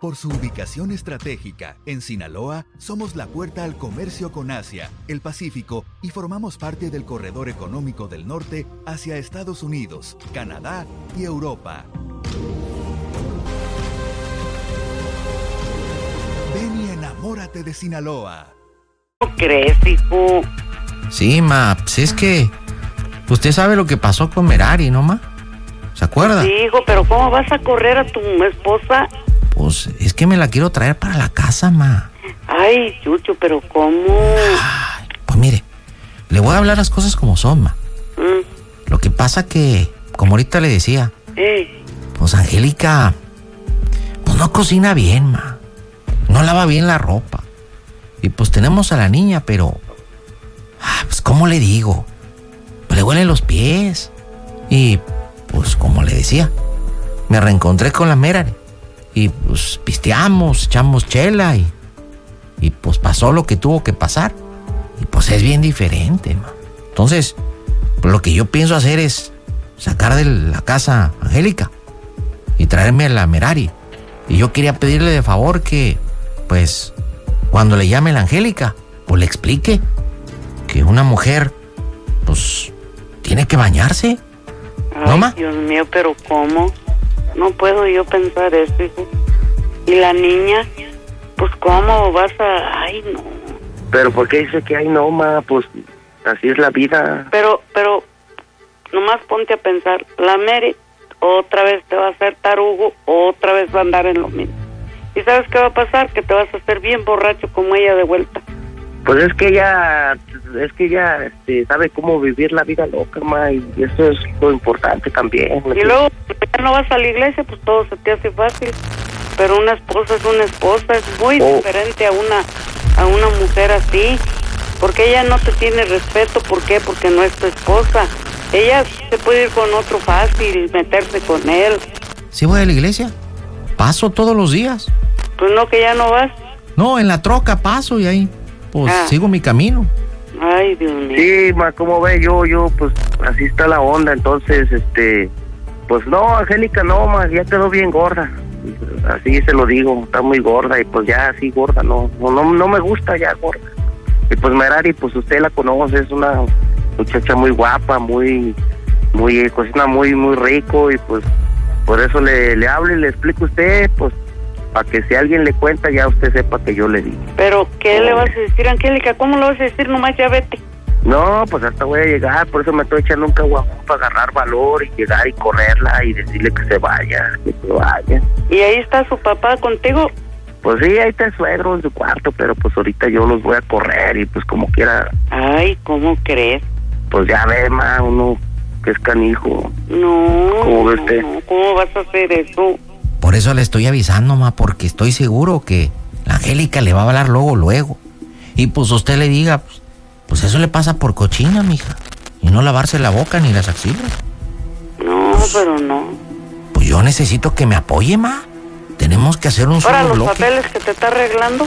Por su ubicación estratégica, en Sinaloa, somos la puerta al comercio con Asia, el Pacífico y formamos parte del corredor económico del norte hacia Estados Unidos, Canadá y Europa. Ven y enamórate de Sinaloa. ¿Cómo crees, hijo? Sí, ma, pues es que usted sabe lo que pasó con Merari, ¿no, ma? ¿Se acuerda? Sí, hijo, pero ¿cómo vas a correr a tu esposa? Pues es que me la quiero traer para la casa, ma. Ay, Chucho, pero ¿cómo? Ay, pues mire, le voy a hablar las cosas como son, ma. Lo que pasa que, como ahorita le decía, pues Angélica, pues no cocina bien, ma. No lava bien la ropa. Y pues tenemos a la niña, pero... pues ¿cómo le digo? Pues le huelen los pies. Y pues como le decía, me reencontré con la Merari. Y pues pisteamos, echamos chela y pues pasó lo que tuvo que pasar. Y pues es bien diferente, ma. Entonces, pues lo que yo pienso hacer es sacar de la casa a Angélica y traerme a la Merari. Y yo quería pedirle de favor que, pues, cuando le llame la Angélica, pues le explique que una mujer, pues, tiene que bañarse. Ay, ¿No, ma? Dios mío, pero ¿cómo? No puedo yo pensar eso, hijo. ¿Y la niña? Pues ¿cómo vas a...? Ay, no. Pero ¿por qué dice que ay no, ma? Pues así es la vida. Pero, nomás ponte a pensar. La Mary otra vez te va a hacer tarugo, otra vez va a andar en lo mismo. ¿Y sabes qué va a pasar? Que te vas a hacer bien borracho como ella de vuelta. Pues es que ella sabe cómo vivir la vida loca, ma, y eso es lo importante también. Y luego, ya no vas a la iglesia, pues todo se te hace fácil. Pero una esposa es una esposa, es muy diferente a una mujer así. Porque ella no te tiene respeto, ¿por qué? Porque no es tu esposa. Ella se puede ir con otro fácil, meterse con él. ¿Sí voy a la iglesia? Paso todos los días. Pues no, que ya no vas. No, en la troca paso y ahí, pues, sigo mi camino. Ay, Dios mío. Sí, ma, como ve, yo, pues, así está la onda, entonces, pues no, Angélica, no, ma, ya quedó bien gorda, así se lo digo, está muy gorda, y pues ya así gorda, no me gusta ya gorda. Y pues Merari, pues usted la conoce, es una muchacha muy guapa, cocina muy rico, y pues, por eso le hablo y le explico a usted, pues, para que si alguien le cuenta, ya usted sepa que yo le digo. ¿Pero qué le vas a decir, Angélica? ¿Cómo le vas a decir? Nomás ya vete. No, pues hasta voy a llegar, por eso me estoy echando un caguamón para agarrar valor y llegar y correrla y decirle que se vaya. ¿Y ahí está su papá contigo? Pues sí, ahí está el suegro en su cuarto, pero pues ahorita yo los voy a correr y pues como quiera. Ay, ¿cómo crees? Pues ya ve, ma, uno que es canijo. No, ¿Cómo ve usted? No, ¿cómo vas a hacer eso? Por eso le estoy avisando, ma, porque estoy seguro que la Angélica le va a hablar luego. Y pues usted le diga, pues eso le pasa por cochina, mija. Y no lavarse la boca ni las axilas. No, pero no. Pues yo necesito que me apoye, ma. Tenemos que hacer un solo ¿Para los bloque. papeles que te está arreglando?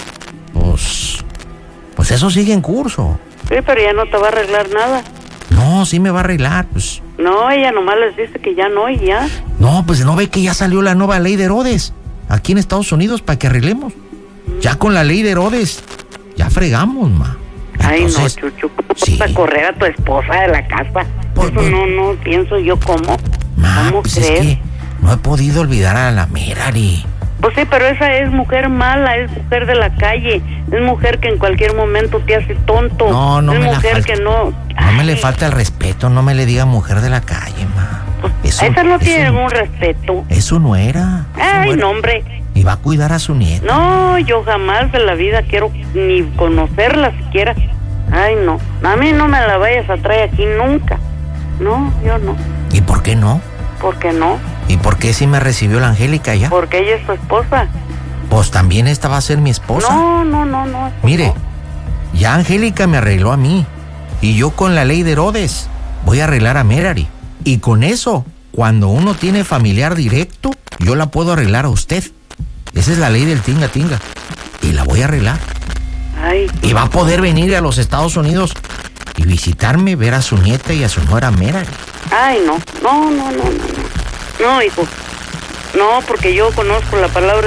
Pues eso sigue en curso. Sí, pero ya no te va a arreglar nada. No, sí me va a arreglar, pues. No, ella nomás les dice que ya no y ya. No, pues no ve que ya salió la nueva ley de Herodes aquí en Estados Unidos para que arreglemos. Ya con la ley de Herodes, ya fregamos, ma. Entonces, ay, no, Chucho, ¿cómo vas a correr a tu esposa de la casa? Pues, eso no pienso yo cómo. Ma, ¿Cómo pues crees? es que no he podido olvidar a la Merari. Pues sí, pero esa es mujer mala, es mujer de la calle, es mujer que en cualquier momento te hace tonto. No es me la mujer falta. que no... No me le falta el respeto, no me le diga mujer de la calle, ma. Pues, esa no tiene ningún respeto. Eso no era. Ay, no, hombre. Y va a cuidar a su nieta. No, yo jamás de la vida quiero ni conocerla siquiera. Ay, no. A mí no me la vayas a traer aquí nunca. No, yo no. ¿Y por qué no? ¿Por qué no? ¿Y por qué sí me recibió la Angélica ya? Porque ella es tu esposa. Pues también esta va a ser mi esposa. No. Mire, ya Angélica me arregló a mí. Y yo con la ley de Herodes voy a arreglar a Merari. Y con eso, cuando uno tiene familiar directo, yo la puedo arreglar a usted. Esa es la ley del tinga. Y la voy a arreglar. Ay. Y va a poder venir a los Estados Unidos y visitarme, ver a su nieta y a su nuera Merari. Ay, no, hijo. No, porque yo conozco la palabra